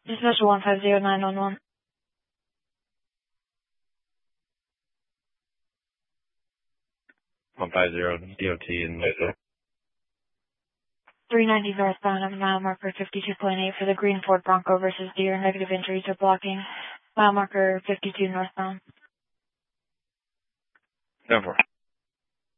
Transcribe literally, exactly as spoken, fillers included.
Dismissal one five zero nine one one. one five zero D O T in Louisville. three ninety northbound of mile marker fifty-two point eight for the green Ford Bronco versus Deer. Negative injuries are blocking. Mile marker fifty-two northbound. ten four.